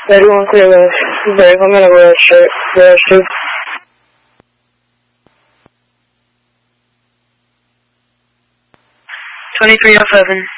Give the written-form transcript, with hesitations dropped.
Everyone clear with Brave. I'm gonna wear a shirt. Wear a shoe. $2307.